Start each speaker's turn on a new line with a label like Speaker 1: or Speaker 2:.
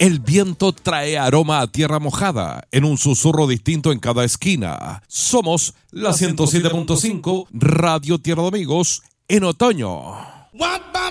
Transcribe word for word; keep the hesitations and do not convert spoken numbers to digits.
Speaker 1: El viento trae aroma a tierra mojada, en un susurro distinto en cada esquina. Somos la ciento siete punto cinco Radio Tierra de Amigos en otoño.